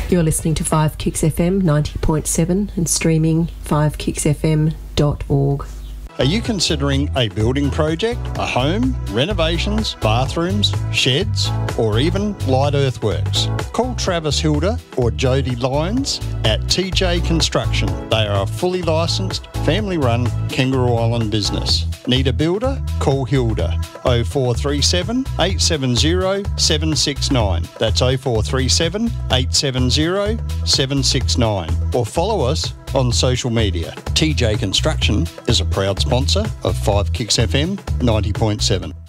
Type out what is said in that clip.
You're listening to 5 Kicks FM 90.7 and streaming 5kicksfm.org. Are you considering a building project, a home, renovations, bathrooms, sheds, or even light earthworks? Call Travis Hilda or Jody Lyons at TJ Construction. They are a fully licensed, family-run Kangaroo Island business. Need a builder? Call Hilda 0437 870 769. That's 0437 870 769. Or follow us on social media. TJ Construction is a proud sponsor of 5 Kicks FM 90.7.